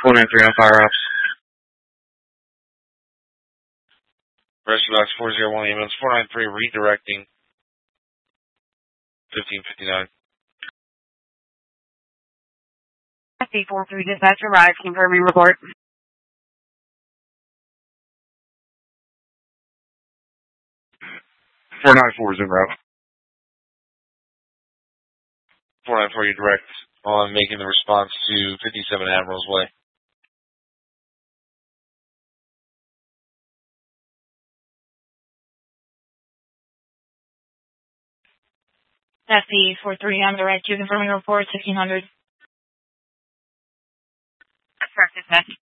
493 on fire ops. Rescue box 401 ambulance 493 redirecting 1559. C43 dispatch arrived, confirming report. 494 is en route. 494 you direct on making the response to 57 Admiral's Way. SC43 on direct, you confirming report 1600. Correct dispatch.